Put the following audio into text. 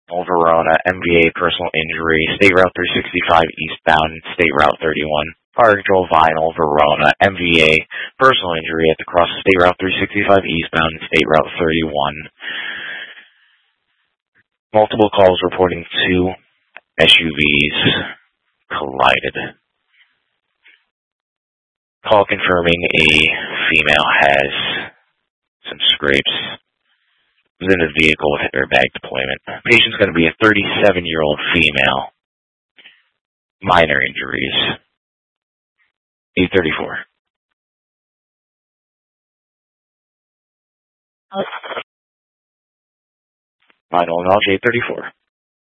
Verona, MVA personal injury, State Route 365 eastbound, State Route 31. Parkville Vinyl, Verona, MVA personal injury at the cross of State Route 365 eastbound, State Route 31. Multiple calls reporting two SUVs collided. Call confirming a female has some scrapes. Was in a vehicle with airbag deployment. Patient's going to be a 37-year-old female. Minor injuries. 834. Final knowledge 834.